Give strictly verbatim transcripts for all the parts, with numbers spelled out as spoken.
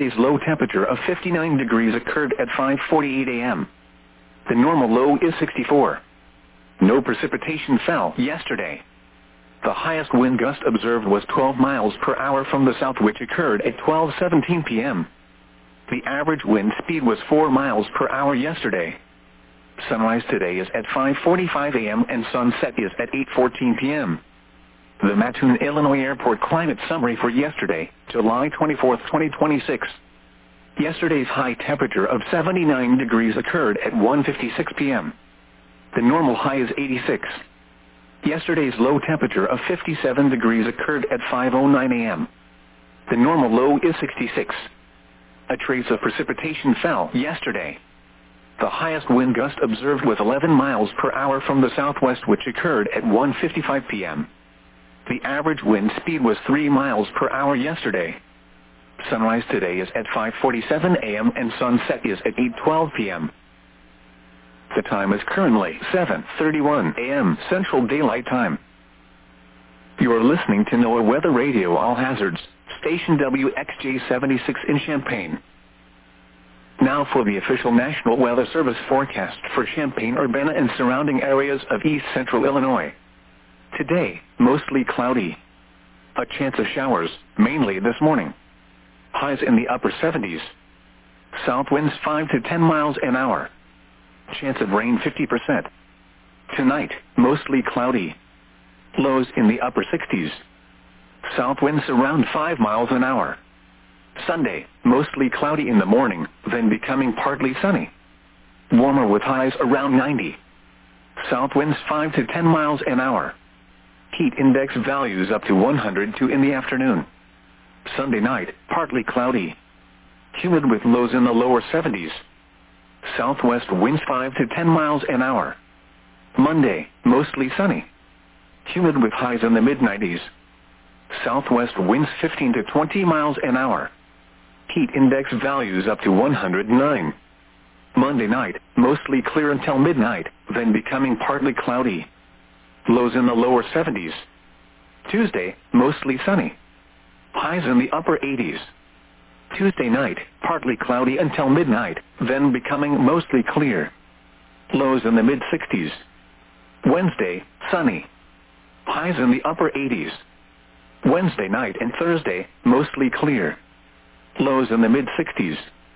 Today's low temperature of fifty-nine degrees occurred at five forty-eight a m The normal low is sixty-four. No precipitation fell yesterday. The highest wind gust observed was twelve miles per hour from the south, which occurred at twelve seventeen p m The average wind speed was four miles per hour yesterday. Sunrise today is at five forty-five a m and sunset is at eight fourteen p m The Mattoon, Illinois Airport Climate Summary for yesterday, July twenty-fourth, twenty twenty-six. Yesterday's high temperature of seventy-nine degrees occurred at one fifty-six p m The normal high is eighty-six. Yesterday's low temperature of fifty-seven degrees occurred at five oh nine a m The normal low is sixty-six. A trace of precipitation fell yesterday. The highest wind gust observed was eleven miles per hour from the southwest, which occurred at one fifty-five p m The average wind speed was three miles per hour yesterday. Sunrise today is at five forty-seven a m and sunset is at eight twelve p m The time is currently seven thirty-one a m Central Daylight Time. You are listening to NOAA Weather Radio All Hazards, station W X J seventy-six in Champaign. Now for the official National Weather Service forecast for Champaign-Urbana and surrounding areas of east central Illinois. Today, mostly cloudy. A chance of showers, mainly this morning. Highs in the upper seventies. South winds five to ten miles an hour. Chance of rain fifty percent. Tonight, mostly cloudy. Lows in the upper sixties. South winds around five miles an hour. Sunday, mostly cloudy in the morning, then becoming partly sunny. Warmer with highs around ninety. South winds five to ten miles an hour. Heat index values up to one hundred two in the afternoon. Sunday night, partly cloudy. Humid with lows in the lower seventies. Southwest winds five to ten miles an hour. Monday, mostly sunny. Humid with highs in the mid nineties. Southwest winds fifteen to twenty miles an hour. Heat index values up to one hundred nine. Monday night, mostly clear until midnight, then becoming partly cloudy. Lows in the lower seventies. Tuesday, mostly sunny. Highs in the upper eighties. Tuesday night, partly cloudy until midnight, then becoming mostly clear. Lows in the mid sixties. Wednesday, sunny. Highs in the upper eighties. Wednesday night and Thursday, mostly clear. Lows in the mid sixties.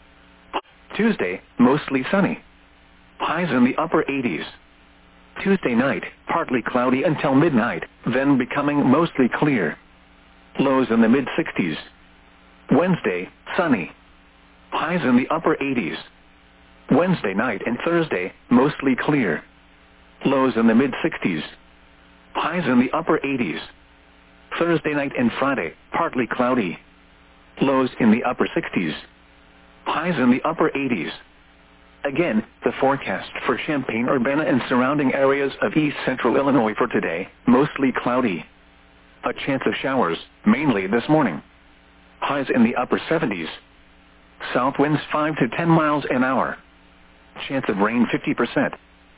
Tuesday, mostly sunny. Highs in the upper eighties. Tuesday night, partly cloudy until midnight, then becoming mostly clear. Lows in the mid sixties. Wednesday, sunny. Highs in the upper eighties. Wednesday night and Thursday, mostly clear. Lows in the mid sixties. Highs in the upper eighties. Thursday night and Friday, partly cloudy. Lows in the upper sixties. Highs in the upper eighties. Again, the forecast for Champaign-Urbana and surrounding areas of east central Illinois for today, mostly cloudy. A chance of showers, mainly this morning. Highs in the upper seventies. South winds five to ten miles an hour. Chance of rain fifty percent.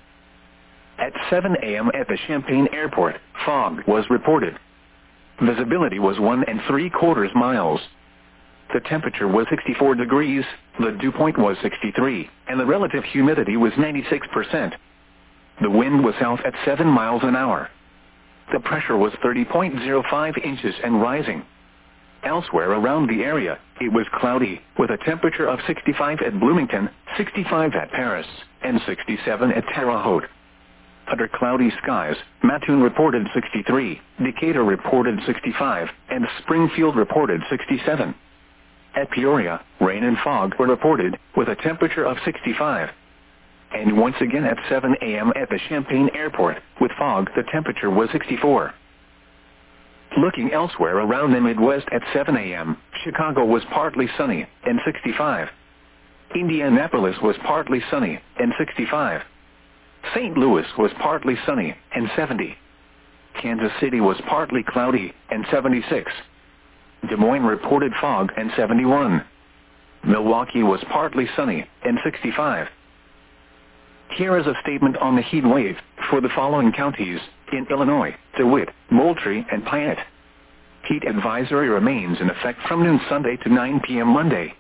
At seven a m at the Champaign Airport, fog was reported. Visibility was one and three quarters miles. The temperature was sixty-four degrees, the dew point was sixty-three, and the relative humidity was ninety-six percent. The wind was south at seven miles an hour. The pressure was thirty point zero five inches and rising. Elsewhere around the area, it was cloudy, with a temperature of sixty-five at Bloomington, sixty-five at Paris, and sixty-seven at Terre Haute. Under cloudy skies, Mattoon reported sixty-three, Decatur reported sixty-five, and Springfield reported sixty-seven. At Peoria, rain and fog were reported, with a temperature of sixty-five. And once again at seven a m at the Champaign Airport, with fog, the temperature was sixty-four. Looking elsewhere around the Midwest at seven a m, Chicago was partly sunny, and sixty-five. Indianapolis was partly sunny, and sixty-five. Saint Louis was partly sunny, and seventy. Kansas City was partly cloudy, and seventy-six. Des Moines reported fog, and seventy-one. Milwaukee was partly sunny, and sixty-five. Here is a statement on the heat wave for the following counties in Illinois: DeWitt, Moultrie, and Piatt. Heat advisory remains in effect from noon Sunday to nine p m Monday,